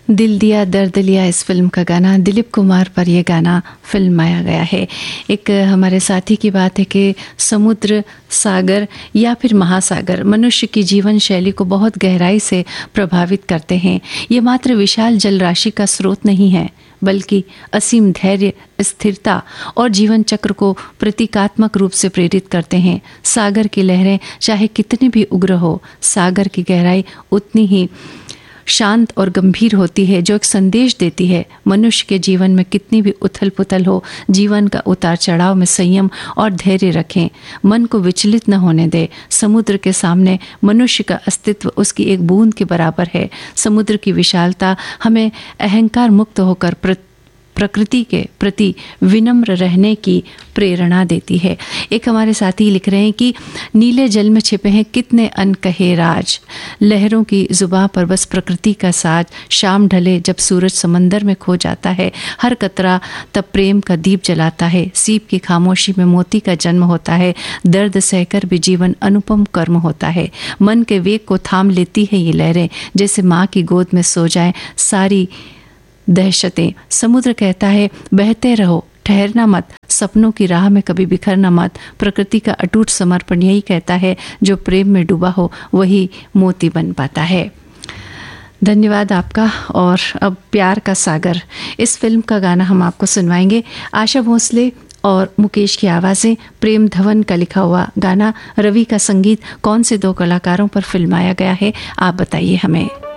दिल दिया दर्द लिया इस फिल्म का गाना, दिलीप कुमार पर यह गाना फिल्माया गया है। एक हमारे साथी की बात है कि समुद्र, सागर या फिर महासागर मनुष्य की जीवन शैली को बहुत गहराई से प्रभावित करते हैं। ये मात्र विशाल जल राशि का स्रोत नहीं है, बल्कि असीम धैर्य, स्थिरता और जीवन चक्र को प्रतीकात्मक रूप से प्रेरित करते हैं। सागर की लहरें चाहे कितनी भी उग्र हो, सागर की गहराई उतनी ही शांत और गंभीर होती है, जो एक संदेश देती है मनुष्य के जीवन में कितनी भी उथल पुथल हो, जीवन का उतार चढ़ाव में संयम और धैर्य रखें, मन को विचलित न होने दे। समुद्र के सामने मनुष्य का अस्तित्व उसकी एक बूंद के बराबर है। समुद्र की विशालता हमें अहंकार मुक्त होकर प्रकृति के प्रति विनम्र रहने की प्रेरणा देती है। एक हमारे साथी लिख रहे हैं कि नीले जल में छिपे हैं कितने अनकहे राज, लहरों की जुबां पर बस प्रकृति का साज। शाम ढले जब सूरज समंदर में खो जाता है, हर कतरा तब प्रेम का दीप जलाता है। सीप की खामोशी में मोती का जन्म होता है, दर्द सहकर भी जीवन अनुपम कर्म होता है। मन के वेग को थाम लेती है ये लहरें, जैसे माँ की गोद में सो जाए सारी दहशतें। समुद्र कहता है बहते रहो, ठहरना मत, सपनों की राह में कभी बिखरना मत। प्रकृति का अटूट समर्पण यही कहता है, जो प्रेम में डूबा हो वही मोती बन पाता है। धन्यवाद आपका। और अब प्यार का सागर इस फिल्म का गाना हम आपको सुनवाएंगे। आशा भोसले और मुकेश की आवाज़ें, प्रेम धवन का लिखा हुआ गाना, रवि का संगीत। कौन से दो कलाकारों पर फिल्माया गया है आप बताइए हमें।